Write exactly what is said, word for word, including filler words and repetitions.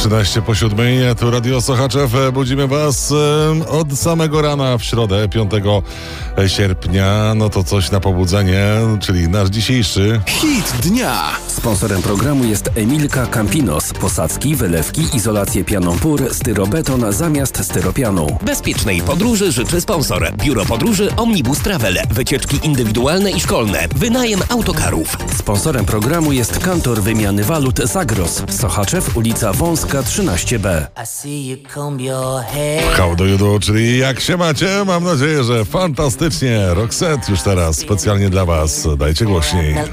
trzynaście po siódmej, tu Radio Sochaczew. Budzimy was od samego rana w środę, piątego sierpnia. No to coś na pobudzenie, czyli nasz dzisiejszy hit dnia. Sponsorem programu jest Emilka Campinos. Posadzki, wylewki, izolację pianą pór, styrobeton zamiast styropianu. Bezpiecznej podróży życzy sponsor. Biuro Podróży Omnibus Travel. Wycieczki indywidualne i szkolne. Wynajem autokarów. Sponsorem programu jest kantor wymiany walut Zagros. Sochaczew, ulica Wąska trzynaście B. How do you do, czyli jak się macie? Mam nadzieję, że fantastycznie. Roxette już teraz specjalnie dla was. Dajcie głośniej.